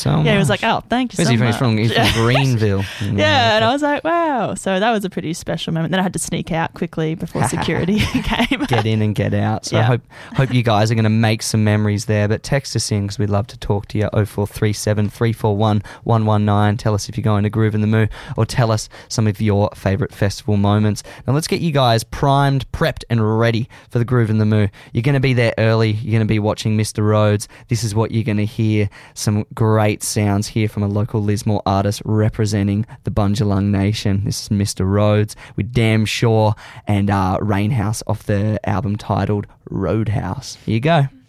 so much. Yeah, he was like, oh, thank you Where's so he much. from? He's from Greenville. Yeah, and I was like, wow. So that was a pretty special moment. Then I had to sneak out quickly before security came. Get in and get out. So Yeah. I hope you guys are going to make some memories there. But text us in because we'd love to talk to you. 0437 341 119. Tell us if you're going to Groove in the Moo, or tell us some of your favourite festival moments. Now let's get you guys primed, prepped and ready for the Groove in the Moo. You're going to be there early. You're going to be watching Mr. Rhodes. This is what you're going to hear. Some great sounds here from a local Lismore artist representing the Bundjalung Nation. This is Mr. Rhodes with Damn Sure and Rainhouse off the album titled Roadhouse. Here you go.